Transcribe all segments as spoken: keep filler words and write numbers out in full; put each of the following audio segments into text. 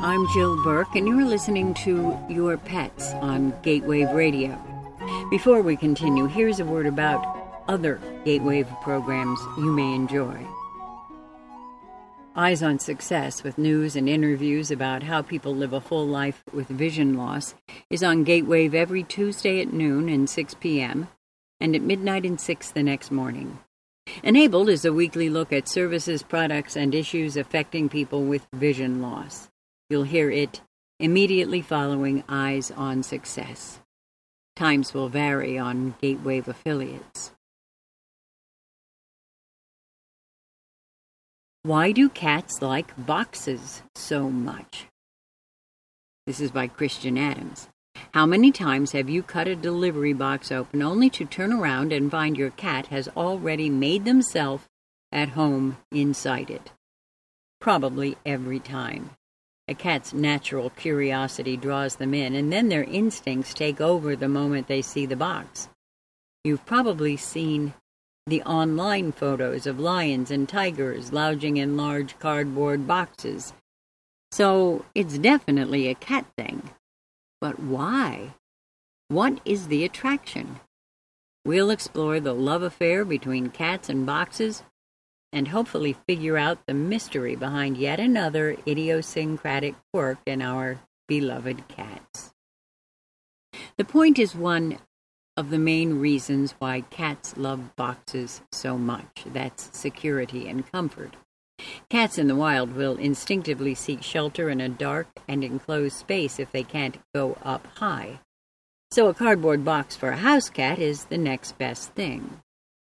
I'm Jill Burke, and you're listening to Your Pets on Gatewave Radio. Before we continue, here's a word about other Gatewave programs you may enjoy. Eyes on Success, with news and interviews about how people live a full life with vision loss, is on Gatewave every Tuesday at noon and six p.m., and at midnight and six the next morning. Enabled is a weekly look at services, products, and issues affecting people with vision loss. You'll hear it immediately following Eyes on Success. Times will vary on Gatewave affiliates. Why do cats like boxes so much? This is by Christian Adams. How many times have you cut a delivery box open only to turn around and find your cat has already made themselves at home inside it? Probably every time. A cat's natural curiosity draws them in, and then their instincts take over the moment they see the box. You've probably seen the online photos of lions and tigers lounging in large cardboard boxes. So it's definitely a cat thing. But why? What is the attraction? We'll explore the love affair between cats and boxes and hopefully figure out the mystery behind yet another idiosyncratic quirk in our beloved cats. The point is one of the main reasons why cats love boxes so much. That's security and comfort. Cats in the wild will instinctively seek shelter in a dark and enclosed space if they can't go up high. So a cardboard box for a house cat is the next best thing.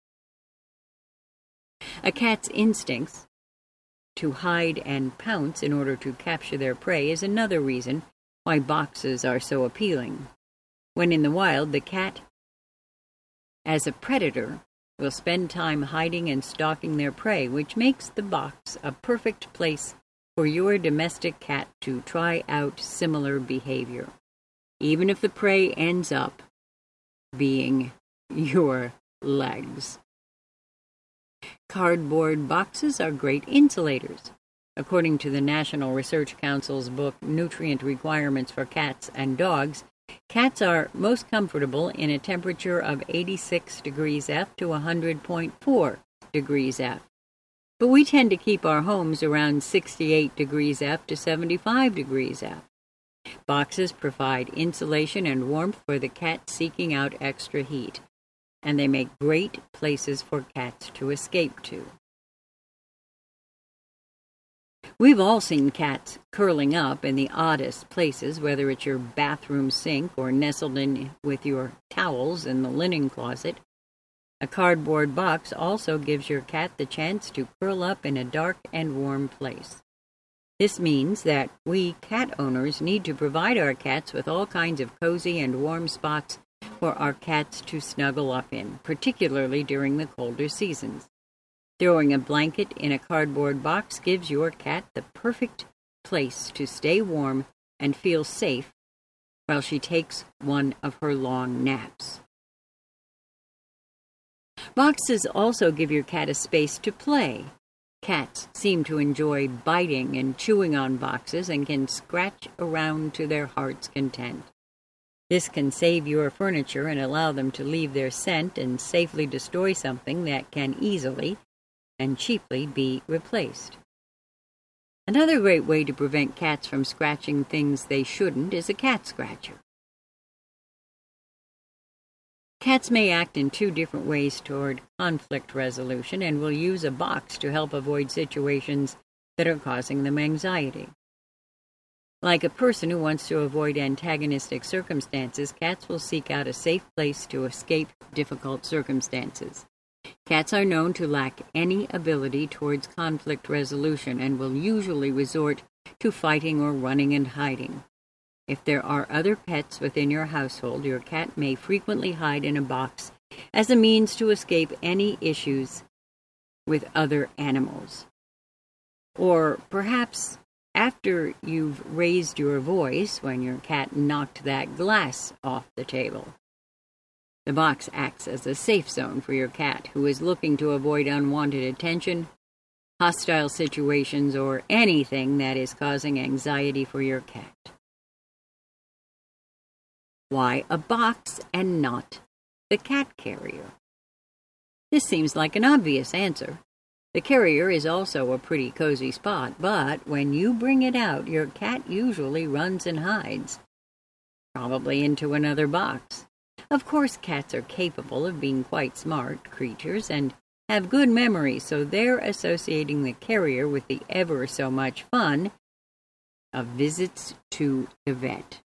A cat's instincts to hide and pounce in order to capture their prey is another reason why boxes are so appealing. When in the wild, the cat, as a predator, will spend time hiding and stalking their prey, which makes the box a perfect place for your domestic cat to try out similar behavior, even if the prey ends up being your legs. Cardboard boxes are great insulators. According to the National Research Council's book, Nutrient Requirements for Cats and Dogs, cats are most comfortable in a temperature of eighty-six degrees F to one hundred point four degrees F. But we tend to keep our homes around sixty-eight degrees F to seventy-five degrees F. Boxes provide insulation and warmth for the cat seeking out extra heat, and they make great places for cats to escape to. We've all seen cats curling up in the oddest places, whether it's your bathroom sink or nestled in with your towels in the linen closet. A cardboard box also gives your cat the chance to curl up in a dark and warm place. This means that we cat owners need to provide our cats with all kinds of cozy and warm spots for our cats to snuggle up in, particularly during the colder seasons. Throwing a blanket in a cardboard box gives your cat the perfect place to stay warm and feel safe while she takes one of her long naps. Boxes also give your cat a space to play. Cats seem to enjoy biting and chewing on boxes and can scratch around to their heart's content. This can save your furniture and allow them to leave their scent and safely destroy something that can easily and cheaply be replaced. Another great way to prevent cats from scratching things they shouldn't is a cat scratcher. Cats may act in two different ways toward conflict resolution and will use a box to help avoid situations that are causing them anxiety. Like a person who wants to avoid antagonistic circumstances, cats will seek out a safe place to escape difficult circumstances. Cats are known to lack any ability towards conflict resolution and will usually resort to fighting or running and hiding. If there are other pets within your household, your cat may frequently hide in a box as a means to escape any issues with other animals. Or perhaps after you've raised your voice when your cat knocked that glass off the table. The box acts as a safe zone for your cat, who is looking to avoid unwanted attention hostile situations, or anything that is causing anxiety for your cat. Why a box and not the cat carrier? This seems like an obvious answer. The carrier is also a pretty cozy spot, but when you bring it out, your cat usually runs and hides, probably into another box. Of course, cats are capable of being quite smart creatures and have good memory, so they're associating the carrier with the ever so much fun of visits to the vet.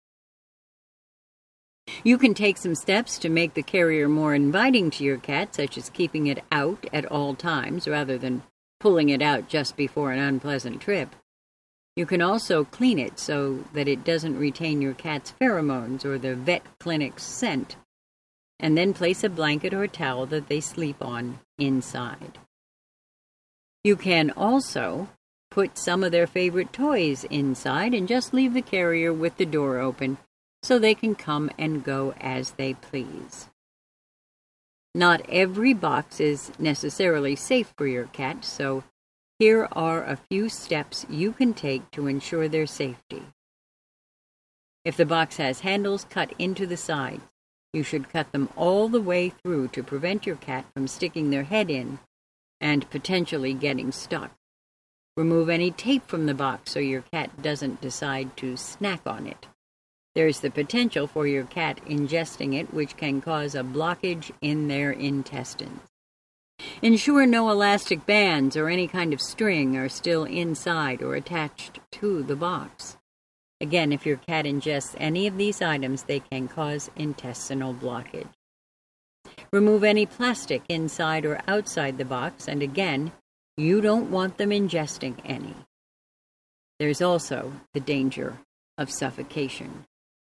You can take some steps to make the carrier more inviting to your cat, such as keeping it out at all times rather than pulling it out just before an unpleasant trip. You can also clean it so that it doesn't retain your cat's pheromones or the vet clinic's scent, and then place a blanket or a towel that they sleep on inside. You can also put some of their favorite toys inside and just leave the carrier with the door open so they can come and go as they please. Not every box is necessarily safe for your cat, so here are a few steps you can take to ensure their safety. If the box has handles cut into the sides, you should cut them all the way through to prevent your cat from sticking their head in and potentially getting stuck. Remove any tape from the box so your cat doesn't decide to snack on it. There's the potential for your cat ingesting it, which can cause a blockage in their intestines. Ensure no elastic bands or any kind of string are still inside or attached to the box. Again, if your cat ingests any of these items, they can cause intestinal blockage. Remove any plastic inside or outside the box, and again, you don't want them ingesting any. There's also the danger of suffocation.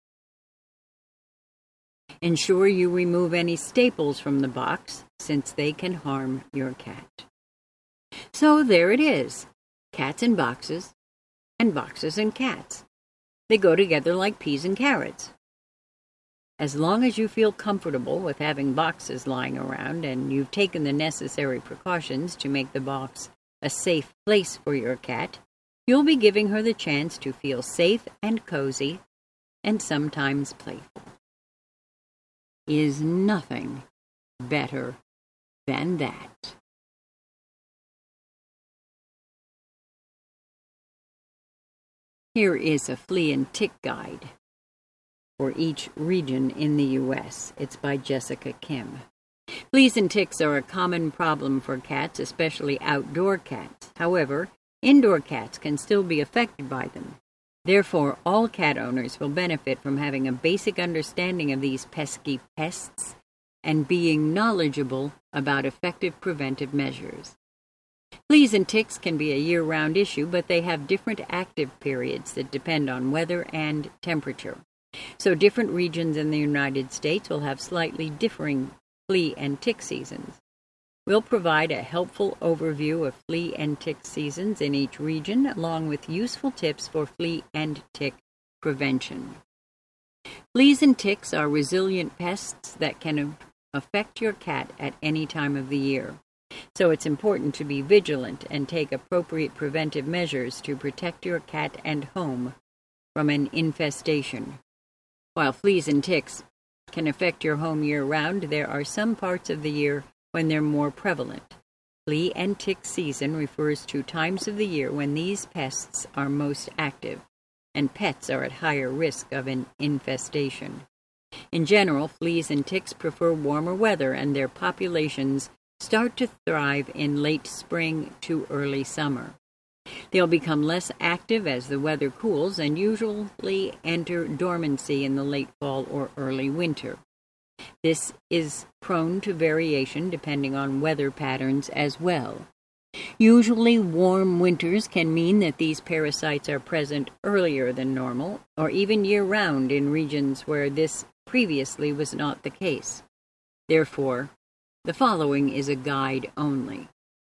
Ensure you remove any staples from the box, since they can harm your cat. So there it is, cats and boxes, and boxes and cats. They go together like peas and carrots. As long as you feel comfortable with having boxes lying around and you've taken the necessary precautions to make the box a safe place for your cat, you'll be giving her the chance to feel safe and cozy and sometimes playful. Is nothing better than that. Here is a flea and tick guide for each region in the U S It's by Jessica Kim. Fleas and ticks are a common problem for cats, especially outdoor cats. However, indoor cats can still be affected by them. Therefore, all cat owners will benefit from having a basic understanding of these pesky pests and being knowledgeable about effective preventive measures. Fleas and ticks can be a year-round issue, but they have different active periods that depend on weather and temperature. So different regions in the United States will have slightly differing flea and tick seasons. We'll provide a helpful overview of flea and tick seasons in each region, along with useful tips for flea and tick prevention. Fleas and ticks are resilient pests that can affect your cat at any time of the year. So it's important to be vigilant and take appropriate preventive measures to protect your cat and home from an infestation. While fleas and ticks can affect your home year-round, there are some parts of the year when they're more prevalent. Flea and tick season refers to times of the year when these pests are most active, and pets are at higher risk of an infestation. In general, fleas and ticks prefer warmer weather, and their populations start to thrive in late spring to early summer. They'll become less active as the weather cools and usually enter dormancy in the late fall or early winter. This is prone to variation depending on weather patterns as well. Usually warm winters can mean that these parasites are present earlier than normal, or even year-round in regions where this previously was not the case. Therefore, the following is a guide only.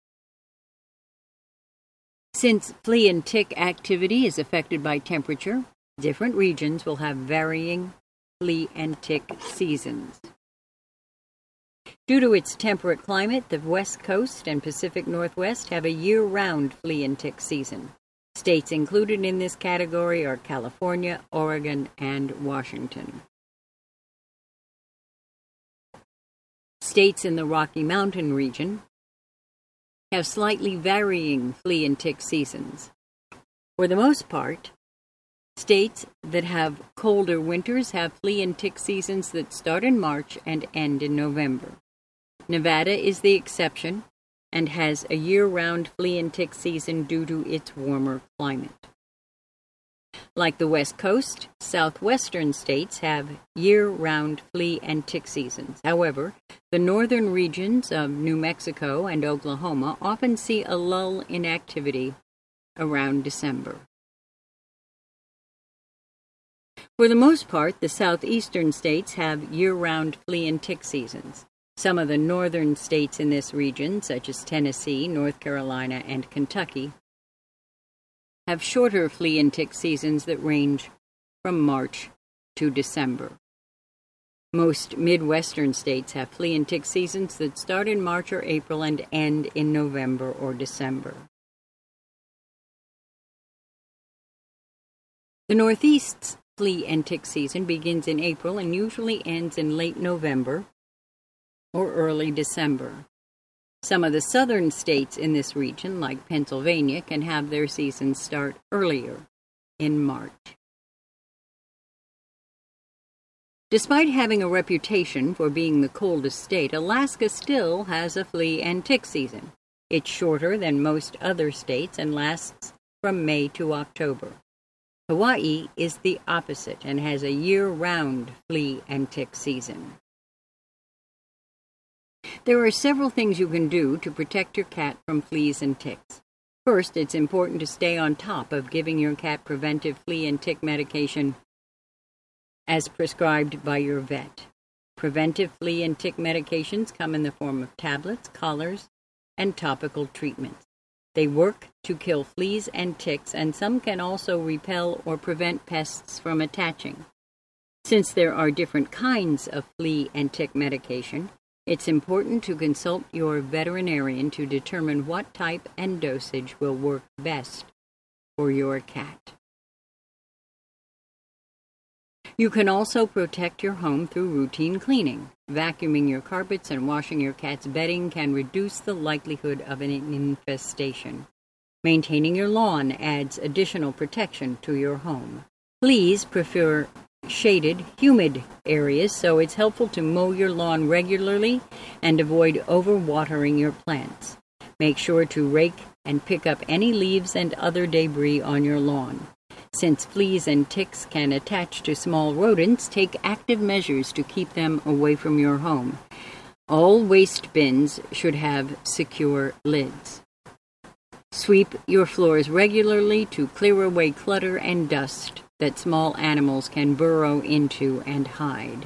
Since flea and tick activity is affected by temperature, different regions will have varying flea and tick seasons. Due to its temperate climate, the West Coast and Pacific Northwest have a year-round flea and tick season. States included in this category are California, Oregon, and Washington. States in the Rocky Mountain region have slightly varying flea and tick seasons. For the most part, states that have colder winters have flea and tick seasons that start in March and end in November. Nevada is the exception and has a year-round flea and tick season due to its warmer climate. Like the West Coast, southwestern states have year-round flea and tick seasons. However, the northern regions of New Mexico and Oklahoma often see a lull in activity around December. For the most part, the southeastern states have year-round flea and tick seasons. Some of the northern states in this region, such as Tennessee, North Carolina, and Kentucky, have shorter flea and tick seasons that range from March to December. Most Midwestern states have flea and tick seasons that start in March or April and end in November or December. The Northeast's flea and tick season begins in April and usually ends in late November or early December. Some of the southern states in this region, like Pennsylvania, can have their seasons start earlier, in March. Despite having a reputation for being the coldest state, Alaska still has a flea and tick season. It's shorter than most other states and lasts from May to October. Hawaii is the opposite and has a year-round flea and tick season. There are several things you can do to protect your cat from fleas and ticks. First, it's important to stay on top of giving your cat preventive flea and tick medication as prescribed by your vet. Preventive flea and tick medications come in the form of tablets, collars, and topical treatments. They work to kill fleas and ticks, and some can also repel or prevent pests from attaching. Since there are different kinds of flea and tick medication, it's important to consult your veterinarian to determine what type and dosage will work best for your cat. You can also protect your home through routine cleaning. Vacuuming your carpets and washing your cat's bedding can reduce the likelihood of an infestation. Maintaining your lawn adds additional protection to your home. Fleas prefer shaded, humid areas, so it's helpful to mow your lawn regularly and avoid overwatering your plants. Make sure to rake and pick up any leaves and other debris on your lawn. Since fleas and ticks can attach to small rodents, take active measures to keep them away from your home. All waste bins should have secure lids. Sweep your floors regularly to clear away clutter and dust that small animals can burrow into and hide.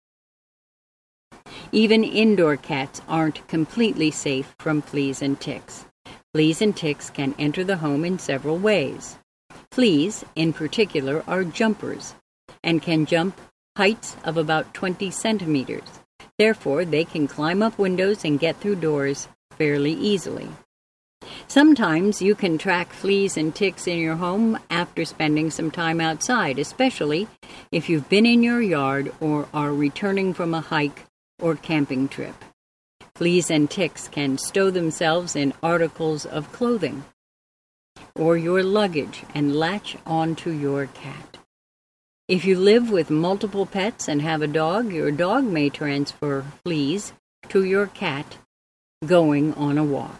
Even indoor cats aren't completely safe from fleas and ticks. Fleas and ticks can enter the home in several ways. Fleas, in particular, are jumpers and can jump heights of about twenty centimeters. Therefore, they can climb up windows and get through doors fairly easily. Sometimes you can track fleas and ticks in your home after spending some time outside, especially if you've been in your yard or are returning from a hike or camping trip. Fleas and ticks can stow themselves in articles of clothing or your luggage and latch onto your cat. If you live with multiple pets and have a dog, your dog may transfer fleas to your cat going on a walk.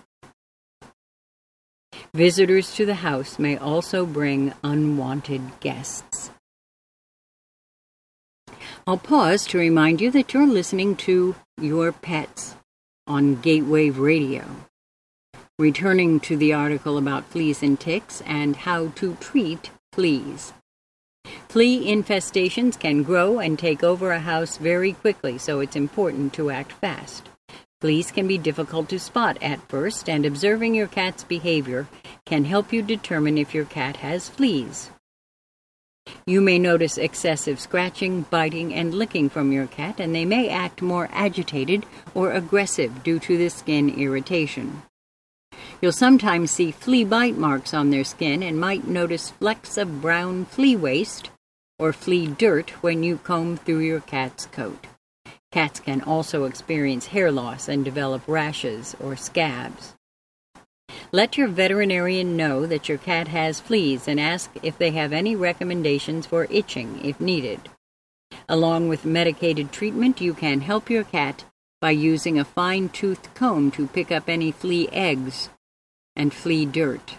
Visitors to the house may also bring unwanted guests. I'll pause to remind you that you're listening to Your Pets on Gatewave Radio. Returning to the article about fleas and ticks and how to treat fleas. Flea infestations can grow and take over a house very quickly, so it's important to act fast. Fleas can be difficult to spot at first, and observing your cat's behavior can help you determine if your cat has fleas. You may notice excessive scratching, biting, and licking from your cat, and they may act more agitated or aggressive due to the skin irritation. You'll sometimes see flea bite marks on their skin and might notice flecks of brown flea waste or flea dirt when you comb through your cat's coat. Cats can also experience hair loss and develop rashes or scabs. Let your veterinarian know that your cat has fleas and ask if they have any recommendations for itching if needed. Along with medicated treatment, you can help your cat by using a fine-toothed comb to pick up any flea eggs and flea dirt.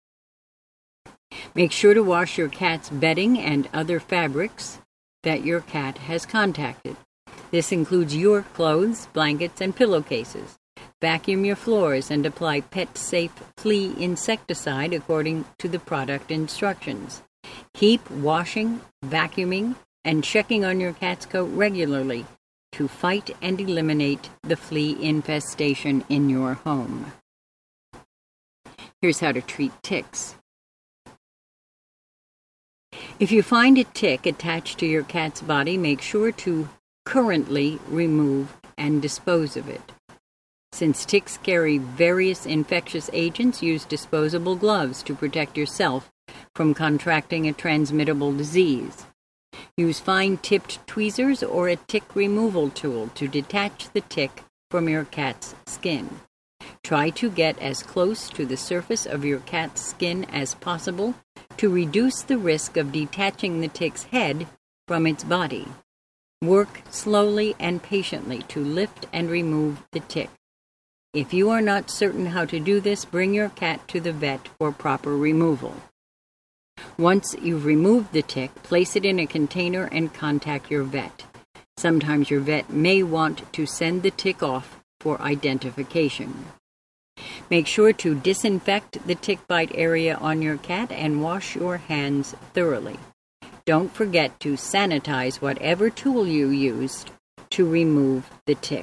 Make sure to wash your cat's bedding and other fabrics that your cat has contacted. This includes your clothes, blankets, and pillowcases. Vacuum your floors and apply pet-safe flea insecticide according to the product instructions. Keep washing, vacuuming, and checking on your cat's coat regularly to fight and eliminate the flea infestation in your home. Here's how to treat ticks. If you find a tick attached to your cat's body, make sure to currently remove and dispose of it. Since ticks carry various infectious agents, use disposable gloves to protect yourself from contracting a transmittable disease. Use fine-tipped tweezers or a tick removal tool to detach the tick from your cat's skin. Try to get as close to the surface of your cat's skin as possible to reduce the risk of detaching the tick's head from its body. Work slowly and patiently to lift and remove the tick. If you are not certain how to do this, bring your cat to the vet for proper removal. Once you've removed the tick, place it in a container and contact your vet. Sometimes your vet may want to send the tick off for identification. Make sure to disinfect the tick bite area on your cat and wash your hands thoroughly. Don't forget to sanitize whatever tool you used to remove the tick.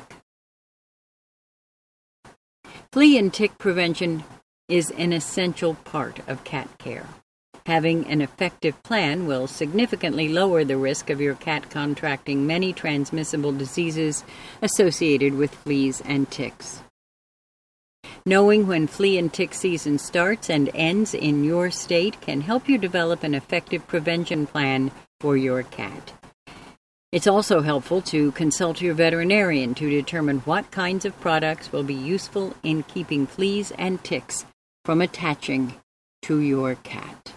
Flea and tick prevention is an essential part of cat care. Having an effective plan will significantly lower the risk of your cat contracting many transmissible diseases associated with fleas and ticks. Knowing when flea and tick season starts and ends in your state can help you develop an effective prevention plan for your cat. It's also helpful to consult your veterinarian to determine what kinds of products will be useful in keeping fleas and ticks from attaching to your cat.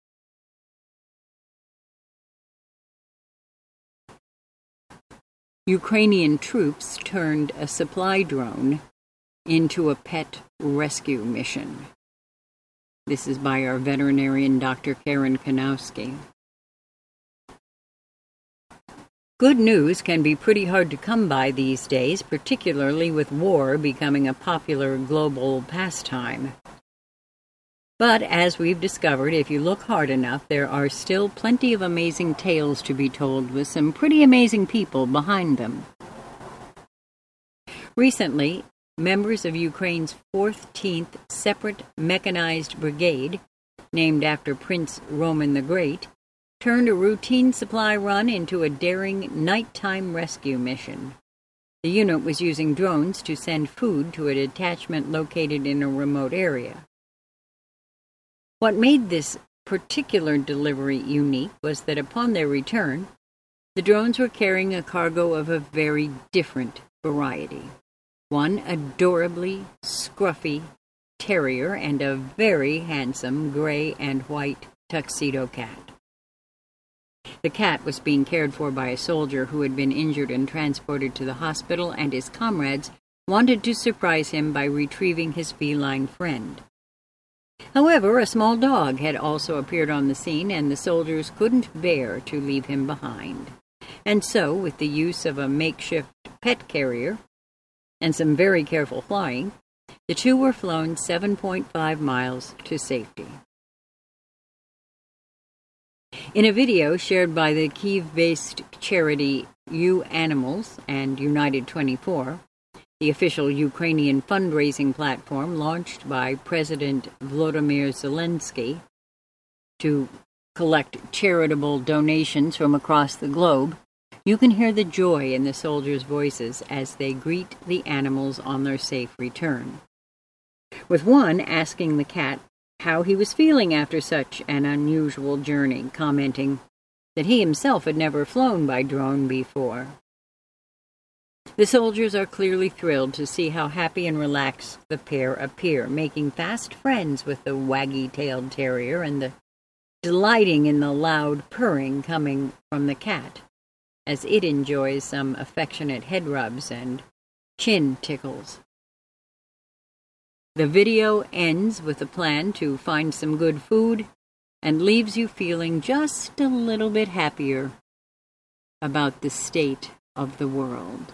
Ukrainian troops turned a supply drone into a pet rescue mission. This is by our veterinarian, Doctor Karen Kanowski. Good news can be pretty hard to come by these days, particularly with war becoming a popular global pastime. But as we've discovered, if you look hard enough, there are still plenty of amazing tales to be told with some pretty amazing people behind them. Recently, members of Ukraine's fourteenth Separate Mechanized Brigade, named after Prince Roman the Great, turned a routine supply run into a daring nighttime rescue mission. The unit was using drones to send food to a detachment located in a remote area. What made this particular delivery unique was that upon their return, the drones were carrying a cargo of a very different variety. One adorably scruffy terrier and a very handsome gray and white tuxedo cat. The cat was being cared for by a soldier who had been injured and transported to the hospital, and his comrades wanted to surprise him by retrieving his feline friend. However, a small dog had also appeared on the scene, and the soldiers couldn't bear to leave him behind. And so, with the use of a makeshift pet carrier and some very careful flying, the two were flown seven point five miles to safety. In a video shared by the Kyiv-based charity U Animals and United twenty-four, the official Ukrainian fundraising platform launched by President Volodymyr Zelensky to collect charitable donations from across the globe, you can hear the joy in the soldiers' voices as they greet the animals on their safe return. With one asking the cat how he was feeling after such an unusual journey, commenting that he himself had never flown by drone before. The soldiers are clearly thrilled to see how happy and relaxed the pair appear, making fast friends with the waggy-tailed terrier and the delighting in the loud purring coming from the cat, as it enjoys some affectionate head rubs and chin tickles. The video ends with a plan to find some good food and leaves you feeling just a little bit happier about the state of the world.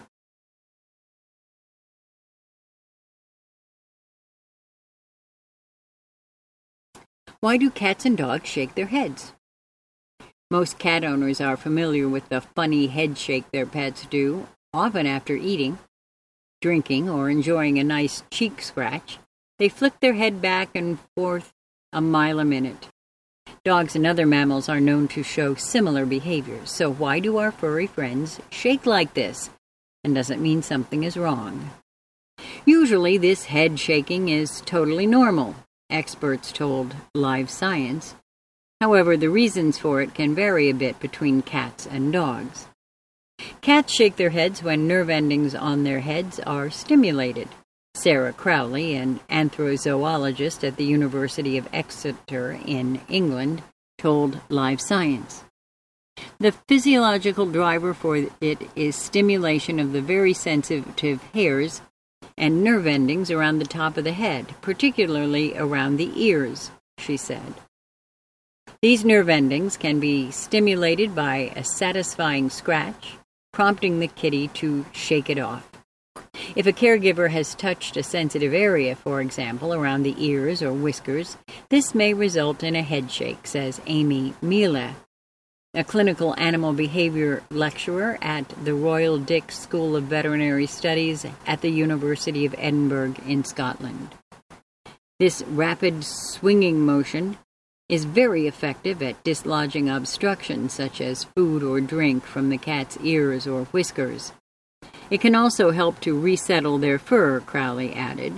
Why do cats and dogs shake their heads? Most cat owners are familiar with the funny head shake their pets do, often after eating, drinking, or enjoying a nice cheek scratch. They flick their head back and forth a mile a minute. Dogs and other mammals are known to show similar behaviors, so why do our furry friends shake like this? And does it mean something is wrong? Usually this head shaking is totally normal, experts told Live Science. However, the reasons for it can vary a bit between cats and dogs. Cats shake their heads when nerve endings on their heads are stimulated. Sarah Crowley, an anthrozoologist at the University of Exeter in England, told Live Science. The physiological driver for it is stimulation of the very sensitive hairs and nerve endings around the top of the head, particularly around the ears, she said. These nerve endings can be stimulated by a satisfying scratch, prompting the kitty to shake it off. If a caregiver has touched a sensitive area, for example, around the ears or whiskers, this may result in a head shake, says Amy Miele, a clinical animal behavior lecturer at the Royal Dick School of Veterinary Studies at the University of Edinburgh in Scotland. This rapid swinging motion is very effective at dislodging obstructions such as food or drink from the cat's ears or whiskers. It can also help to resettle their fur, Crowley added.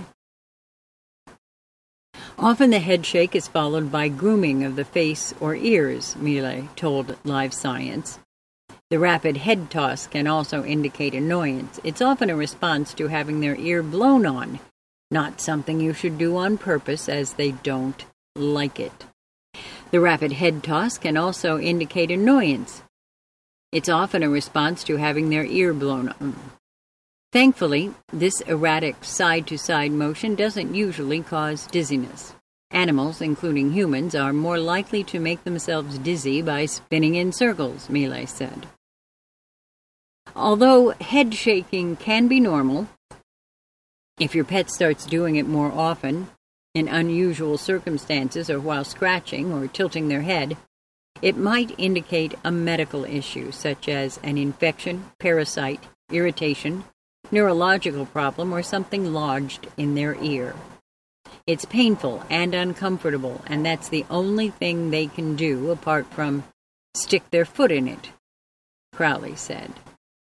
Often the head shake is followed by grooming of the face or ears, Miele told Live Science. The rapid head toss can also indicate annoyance. It's often a response to having their ear blown on, not something you should do on purpose as they don't like it. The rapid head toss can also indicate annoyance. It's often a response to having their ear blown on. Thankfully, this erratic side-to-side motion doesn't usually cause dizziness. Animals, including humans, are more likely to make themselves dizzy by spinning in circles, Miele said. Although head shaking can be normal, if your pet starts doing it more often, in unusual circumstances or while scratching or tilting their head, it might indicate a medical issue such as an infection, parasite, irritation, neurological problem, or something lodged in their ear. It's painful and uncomfortable, and that's the only thing they can do apart from stick their foot in it, Crowley said.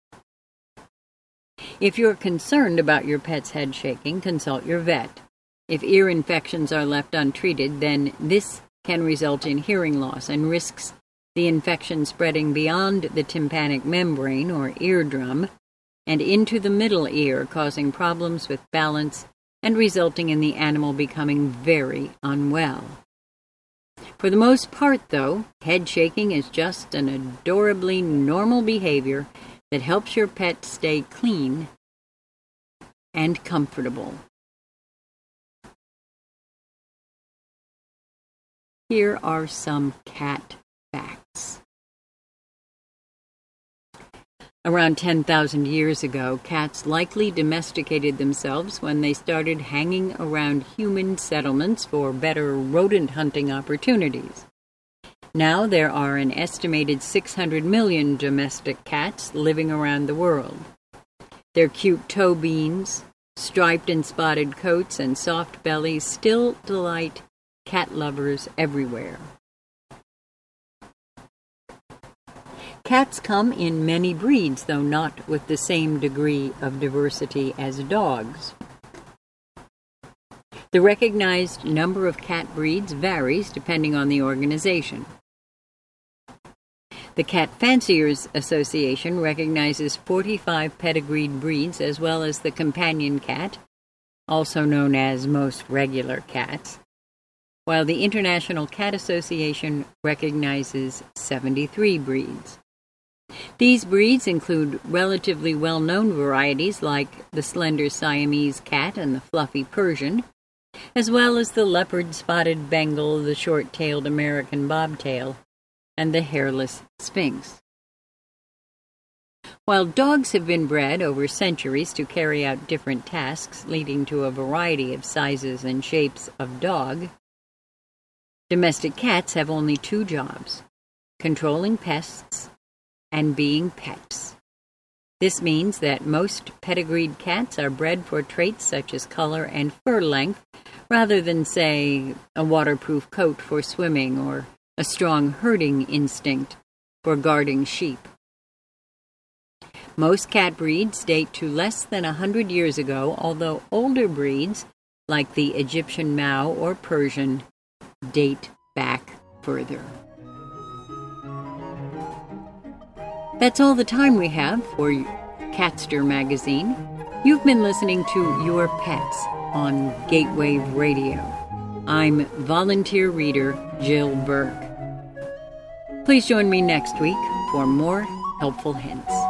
If you're concerned about your pet's head shaking, consult your vet. If ear infections are left untreated, then this can result in hearing loss and risks the infection spreading beyond the tympanic membrane or eardrum and into the middle ear, causing problems with balance and resulting in the animal becoming very unwell. For the most part, though, head shaking is just an adorably normal behavior that helps your pet stay clean and comfortable. Here are some cat facts. Around ten thousand years ago, cats likely domesticated themselves when they started hanging around human settlements for better rodent hunting opportunities. Now there are an estimated six hundred million domestic cats living around the world. Their cute toe beans, striped and spotted coats, and soft bellies still delight cat lovers everywhere. Cats come in many breeds, though not with the same degree of diversity as dogs. The recognized number of cat breeds varies depending on the organization. The Cat Fanciers Association recognizes forty-five pedigreed breeds as well as the companion cat, also known as most regular cats, while the International Cat Association recognizes seventy-three breeds. These breeds include relatively well-known varieties like the slender Siamese cat and the fluffy Persian, as well as the leopard-spotted Bengal, the short-tailed American bobtail, and the hairless Sphinx. While dogs have been bred over centuries to carry out different tasks, leading to a variety of sizes and shapes of dog, domestic cats have only two jobs: controlling pests and being pets. This means that most pedigreed cats are bred for traits such as color and fur length, rather than, say, a waterproof coat for swimming or a strong herding instinct for guarding sheep. Most cat breeds date to less than a hundred years ago, although older breeds, like the Egyptian Mau or Persian, date back further. That's all the time we have for Catster Magazine. You've been listening to Your Pets on Gateway Radio. I'm volunteer reader Jill Burke. Please join me next week for more helpful hints.